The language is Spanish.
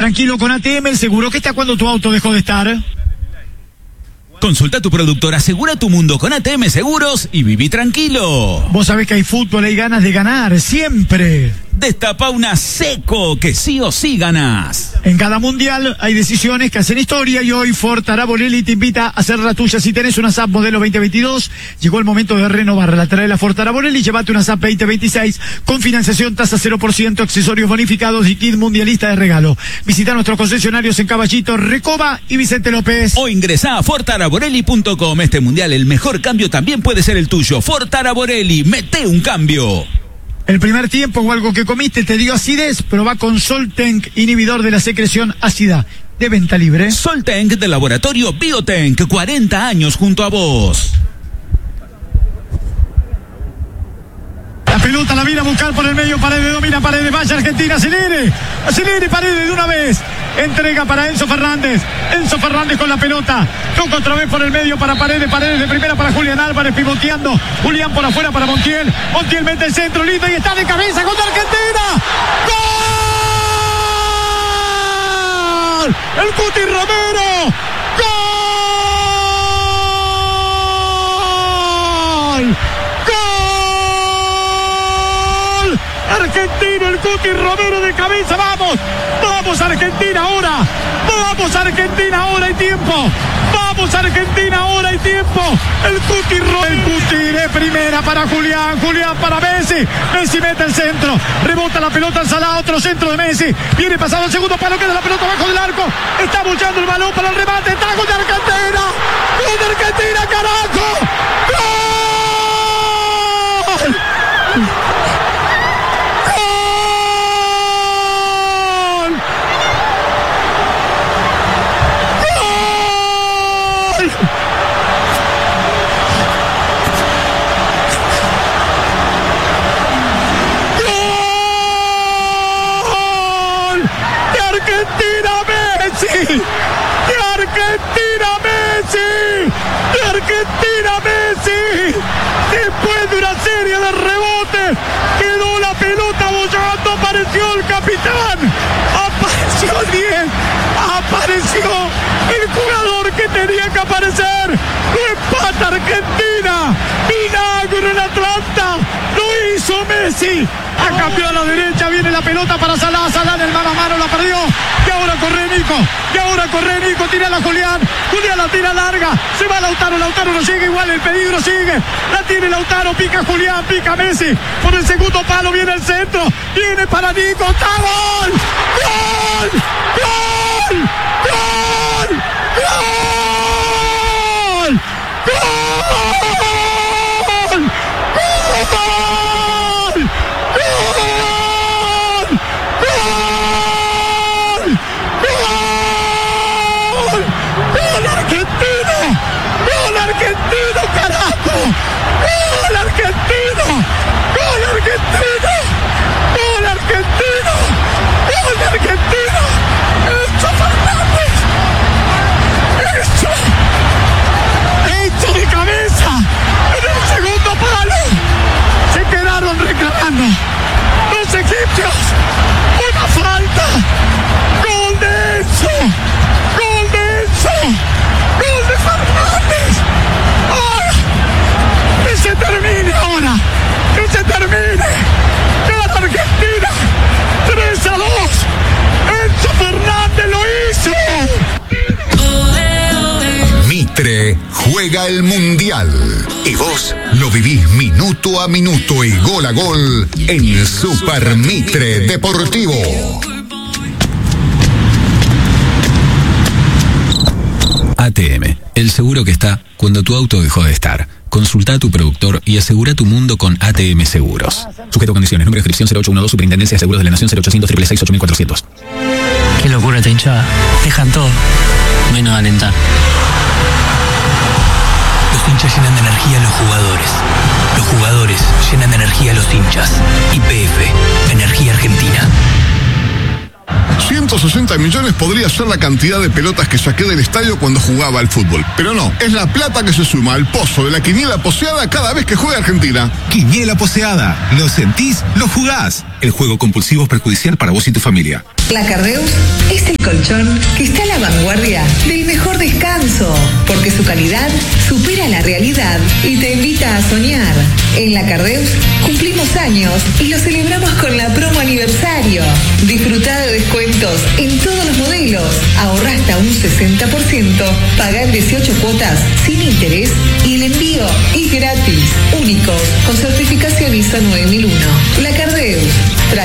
Tranquilo con ATM, el seguro que está cuando tu auto dejó de estar. Consulta a tu productor, asegura tu mundo con ATM Seguros y viví tranquilo. Vos sabés que hay fútbol, hay ganas de ganar, siempre. Destapa una Seco, que sí o sí ganás. En cada mundial hay decisiones que hacen historia y hoy Ford Taraborelli te invita a hacer la tuya. Si tenés una SAP modelo 2022, llegó el momento de renovarla. Trae la Ford Taraborelli y llévate una SAP 2026 con financiación tasa 0%, accesorios bonificados y kit mundialista de regalo. Visita nuestros concesionarios en Caballito, Recoba y Vicente López. O ingresá a FordTaraborelli.com. Este mundial, el mejor cambio también puede ser el tuyo. Ford Taraborelli, mete un cambio. El primer tiempo o algo que comiste te dio acidez, probá con Soltank, inhibidor de la secreción ácida. De venta libre. Soltank del laboratorio Biotank, 40 años junto a vos. La pelota la viene a buscar por el medio, Paredes domina, Paredes, vaya Argentina, acelere, Paredes de una vez. Entrega para Enzo Fernández con la pelota, toca otra vez por el medio para Paredes de primera para Julián Álvarez, pivoteando, Julián por afuera para Montiel mete el centro, lindo y está de cabeza contra Argentina. ¡Gol! El Cuti Romero, ¡gol! Argentino, el Cuti Romero de cabeza, vamos Argentina ahora, hay tiempo, el Cuti de primera para Julián para Messi mete el centro, rebota la pelota al Salah, otro centro de Messi, viene pasado el segundo palo, queda la pelota abajo del arco, está buchando el balón para el remate, está gol de Argentina, carajo, ¡gol! De Argentina Messi, después de una serie de rebotes, quedó la pelota bollando, apareció el capitán, apareció el 10, apareció el jugador que tenía que aparecer, lo empata Argentina, milagro en Atlanta, lo hizo Messi, ha cambiado a la derecha, viene la pelota para Salah en el mano a mano, la perdió, y ahora corre Nico, tira a Julián la tira larga, se va Lautaro no llega igual, el peligro sigue, la tiene Lautaro, pica Julián, pica Messi, por el segundo palo viene el centro, viene para Nico, ¡está gol! ¡Gol! ¡Argentino, carajo! ¡Gol argentino! ¡Enzo Fernández! ¡Hecho de cabeza! ¡En el segundo palo! Se quedaron reclamando los egipcios. ¡Una falta! ¡Gol de Enzo! ¡Gol de Fernández! ¡Ahora! ¡Que se termine ahora! ¡Gana Argentina! 3-2. ¡Enzo Fernández lo hizo! Mitre juega el Mundial y vos lo vivís minuto a minuto y gol a gol en Super Mitre Deportivo. ATM, el seguro que está cuando tu auto dejó de estar. Consulta a tu productor y asegura tu mundo con ATM Seguros. Sujeto a condiciones. Número de inscripción 0812, Superintendencia de Seguros de la Nación, 0800 666 8400. Qué locura esta hinchada. Dejan todo, menos alentar. Los hinchas llenan de energía a los jugadores. Los jugadores llenan de energía a los hinchas. YPF, Energía Argentina. 160 millones podría ser la cantidad de pelotas que saqué del estadio cuando jugaba al fútbol. Pero no, es la plata que se suma al pozo de la quiniela poseada cada vez que juega Argentina. Quiniela poseada. ¿Lo sentís? ¿Lo jugás? El juego compulsivo es perjudicial para vos y tu familia. La Carreus es el colchón que está a la vanguardia del mejor descanso, porque su calidad supera la realidad y te invita a soñar. En la Cardeus cumplimos años y lo celebramos con la promo aniversario. Disfrutá de descuentos en todos los modelos. Ahorrá hasta un 60%, pagá en 18 cuotas sin interés y el envío es gratis. Únicos, con certificación ISO 9001. La Cardeus,